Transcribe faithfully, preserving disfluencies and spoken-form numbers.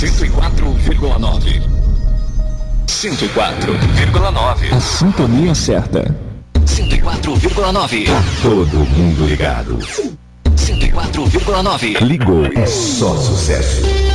cento e quatro vírgula nove. cento e quatro vírgula nove. A sintonia certa. cento e quatro vírgula nove. Tá todo mundo ligado. cento e quatro vírgula nove. Ligou, é só sucesso.